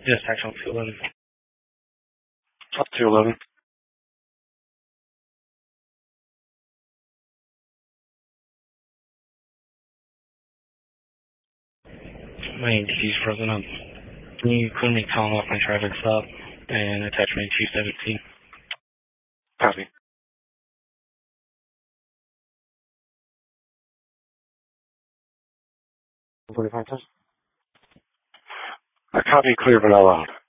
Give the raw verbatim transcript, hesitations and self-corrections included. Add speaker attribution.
Speaker 1: Just actual two eleven.
Speaker 2: Up two eleven.
Speaker 1: My A D C's frozen up. Can you clear me calling off my traffic stop and attach me two seventeen?
Speaker 2: Copy. forty-five. I copy clear but not loud.